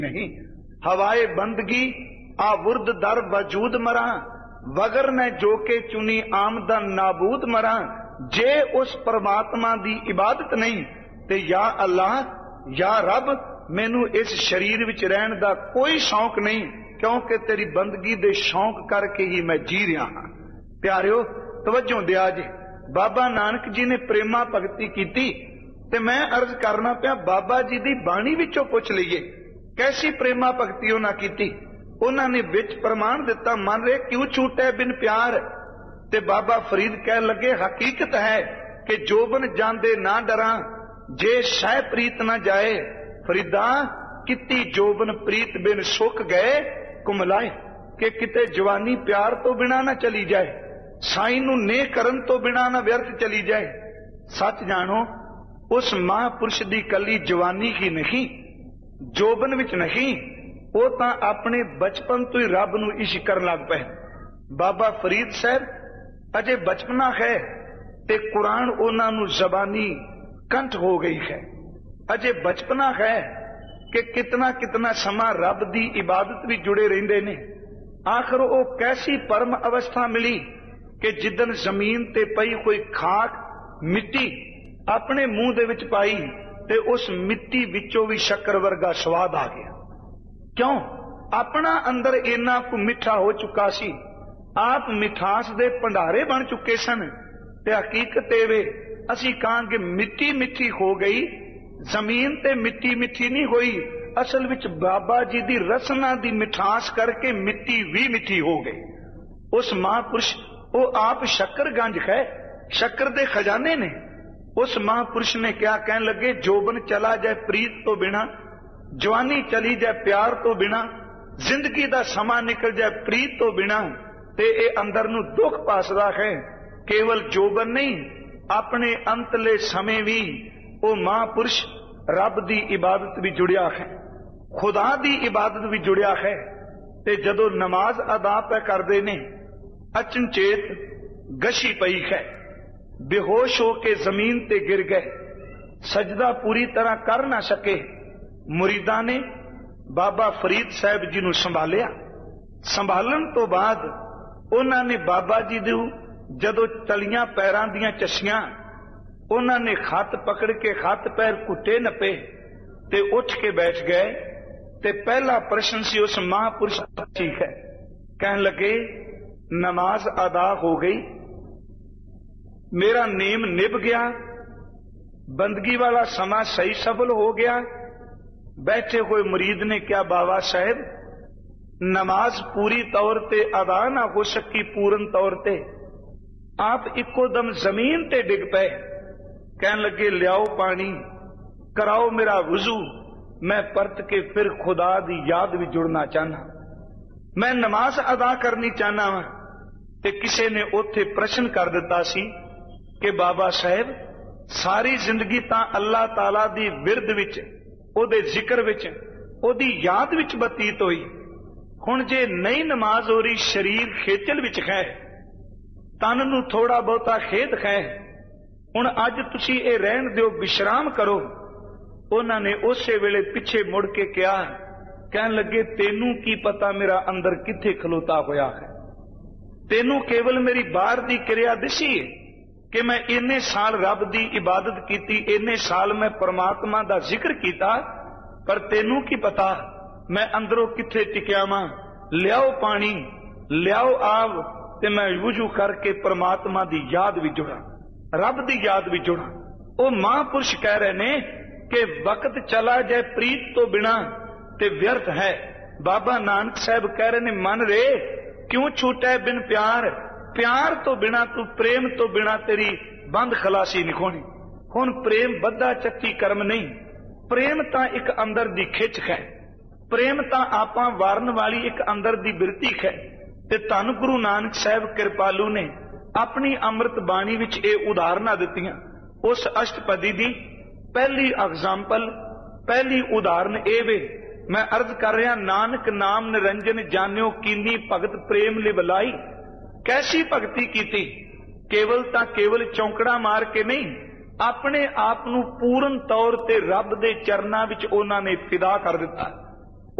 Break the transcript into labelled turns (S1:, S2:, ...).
S1: नहीं। हवाए बंदगी आवुर्द दर वजूद मरा, वगर न जो के चुनी आमदन नाबूद मरा। जे उस परमात्मा दी इबादत नहीं ते या अल्लाह या रब मैनू इस शरीर विच रहन दा कोई शौक नहीं, क्योंकि तेरी बंदगी दे शौक करके ही मैं जी रहा हाँ। प्यारिओ तवज्जो दिया जे, बाबा नानक जी ने प्रेमा भगती कीती ते मैं अर्ज करना पिया बाबा जी दी बाणी विचों पुछ लईए कैसी प्रेमा भगती उन्हां कीती। उन्होंने विच प्रमाण दिता, मन रे क्यों छूटे बिन प्यार। ते बाबा फरीद कह लगे हकीकत है कि जोबन जांदे ना डरा, जे शह प्रीत ना जाए। फरीदा किती जोबन प्रीत बिन सुख गए कुमलाए, कि किते जवानी प्यार तो बिना ना चली जाए, साई नू ने करन तो बिना ना व्यर्थ चली जाए। सच जानो उस महापुरुष दी कली जवानी ही नहीं, जोबन विच नहीं, वो तां अपने बचपन तो ही रब नू इश्क करन लग पए। बाबा फरीद साहब अजे बचपना है ते कुरान उन्हां नू जबानी कंठ हो गई है। अजे बचपना है कि कितना कितना समा रब दी इबादत भी जुड़े रहिंदे ने। आखिर वो कैसी परम अवस्था मिली कि जिदन जमीन ते पई कोई खाक मिट्टी अपने मुंह दे विच पाई ते उस मिट्टी विचों भी शक्कर वर्गा स्वाद आ गया। क्यों? अपना अंदर इन्ना को मिठा हो चुका सी, आप मिठास दे भंडारे बन चुके सन। ते हकीकत एवे असी कहांगे मिट्टी मिठी हो गई, जमीन ते मिट्टी मिठी नहीं होई। असल विच बाबा जी दी रसना दी मिठास करके मिट्टी भी मिठी हो गई। उस महापुरुष वो आप शक्करगंज है, शक्कर दे खजाने ने। उस महापुरुष ने क्या कहने लगे, जोबन चला जाए प्रीत तो बिना, जवानी चली जाए प्यार तो बिना, जिंदगी दा समा निकल जाए प्रीत तो बिना, ते ए अंदर नू दुख पासदा है। केवल जोबन नहीं, अपने अंतले समय भी वो महापुरुष रब दी इबादत भी जुड़िया है, खुदा दी इबादत भी जुड़िया है। ते जदों नमाज अदा पे करदे ने, अचनचेत गशी पई है, बेहोश होके जमीन ते गिर गए, सजदा पूरी तरह कर ना सके। मुरीदा ने बाबा फरीद साहब जी नू संभालिया। संभालन तो बाद उन्होंने बाबा जी दू जदों चलियां पैरां दियां चस्सियां, उन्होंने खत पकड़ के खत पैर घुटे नपे ते उठ के बैठ गए। ते पहला प्रश्न सी उस महापुरुष ठीक है, कहने लगे नमाज अदा हो गई, मेरा नेम निभ गया, बंदगी वाला समा सही सफल हो गया। बैठे हुए मुरीद ने क्या बाबा साहब नमाज पूरी तौर ते अदा ना हो सकी, पूर्ण तौर ते आप इको दम जमीन ते डिग पे। कहने लगे लियाओ पानी, कराओ मेरा वुजू, मैं परत के फिर खुदा दी याद भी जुड़ना चाहना, मैं नमाज अदा करनी चाहना वा। ते किसी ने उथे प्रश्न कर दिता सी कि बाबा साहब सारी जिंदगी तां अल्लाह ताला दी विरद विच, ओदे जिक्र विच, ओदी याद विच बतीत होई, हुण जे नहीं नमाज हो रही, शरीर खेचल विच है, तन नू थोड़ा बहुता खेद है, हुण अज तुसी ए रहन दिओ, विश्राम करो। उन्होंने उसे वेले पिछे मुड़ के कहा, कहन लगे तेनू की पता मेरा अंदर किथे खलोता होया है, तेनू केवल मेरी बाहर दी क्रिया दिसी है कि मैं इन्ने साल रब दी इबादत की, इन्ने साल मैं परमात्मा दा जिक्र किया, पर तेनू की पता मैं अंदरों किथे टिकिया वां। लियाओ पानी, लियाओ आव, ते मैं वुजू करके परमात्मा दी याद भी जुड़ा, रब दी याद भी जुड़ा। वो महापुरुष कह रहे ने कि वक्त चला जाए प्रीत तो बिना ते व्यर्थ है। बाबा नानक साहब कह रहे ने मन रे क्यों छूटे बिन प्यार, प्यार तो बिना तू, प्रेम तो बिना तेरी बंद खलासी नहीं होनी। हुण प्रेम बद्धा चक्की कर्म नहीं, प्रेम तां एक अंदर दी खिच है, प्रेम तां आपां वारन वाली एक अंदर दी बिरती है। ते धन गुरु नानक साहब कृपालू ने अपनी अमृत बाणी विच ये उदाहरणां दित्तियां। उस अष्टपदी दी पहली एग्जाम्पल, पहली उदाहरण ए वे, मैं अर्ज कर रहा, नानक नाम निरंजन जान्यो कीनी भगत प्रेम लिवलाई। कैसी भगती की, केवल तां केवल चौंकड़ा मार के नहीं, अपने आप नू पूर्ण तौर ते रब दे चरनां विच उन्हां ने फिदा कर दिता।